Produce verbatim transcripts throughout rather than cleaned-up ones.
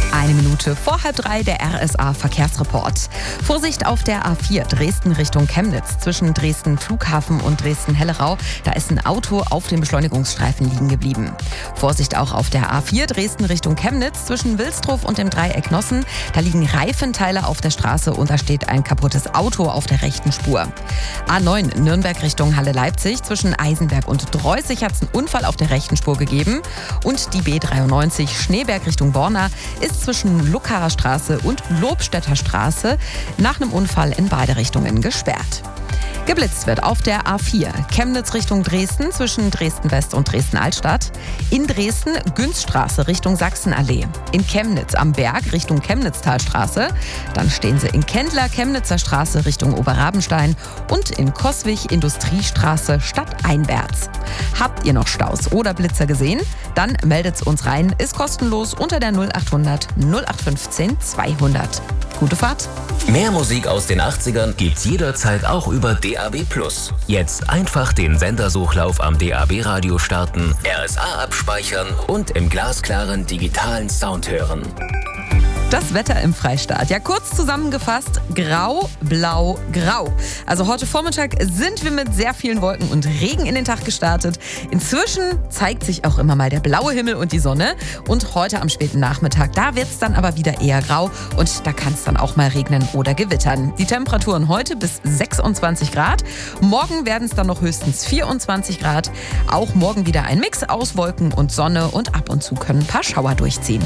Eine Minute vor halb drei der R S A-Verkehrsreport. Vorsicht auf der A vier Dresden Richtung Chemnitz. Zwischen Dresden Flughafen und Dresden-Hellerau. Da ist ein Auto auf dem Beschleunigungsstreifen liegen geblieben. Vorsicht auch auf der A vier Dresden Richtung Chemnitz. Zwischen Wilsdruf und dem Dreieck Nossen. Da liegen Reifenteile auf der Straße und da steht ein kaputtes Auto auf der rechten Spur. A neun Nürnberg Richtung Halle-Leipzig. Zwischen Eisenberg und Dreußig hat es einen Unfall auf der rechten Spur gegeben. Und die B dreiundneunzig Schneeberg Richtung Borna ist zwischen Luckaer Straße und Lobstädter Straße nach einem Unfall in beide Richtungen gesperrt. Geblitzt wird auf der A vier Chemnitz Richtung Dresden zwischen Dresden-West und Dresden-Altstadt. In Dresden Günzstraße Richtung Sachsenallee. In Chemnitz am Berg Richtung Chemnitztalstraße. Dann stehen sie in Kendler Chemnitzer Straße Richtung Oberrabenstein und in Coswig Industriestraße stadteinwärts. Habt ihr noch Staus oder Blitzer gesehen? Dann meldet's uns rein. Ist kostenlos unter der null achthundert null acht fünfzehn zweihundert. Gute Fahrt. Mehr Musik aus den achtzigern gibt's jederzeit auch über D A B plus. Jetzt einfach den Sendersuchlauf am D A B-Radio starten, R S A abspeichern und im glasklaren digitalen Sound hören. Das Wetter im Freistaat. Ja, kurz zusammengefasst, grau, blau, grau. Also heute Vormittag sind wir mit sehr vielen Wolken und Regen in den Tag gestartet. Inzwischen zeigt sich auch immer mal der blaue Himmel und die Sonne. Und heute am späten Nachmittag, da wird es dann aber wieder eher grau und da kann es dann auch mal regnen oder gewittern. Die Temperaturen heute bis sechsundzwanzig Grad. Morgen werden es dann noch höchstens vierundzwanzig Grad. Auch morgen wieder ein Mix aus Wolken und Sonne und ab und zu können ein paar Schauer durchziehen.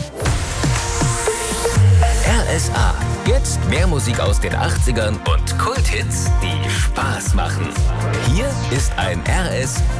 R S A. Jetzt mehr Musik aus den achtzigern und Kulthits, die Spaß machen. Hier ist ein R S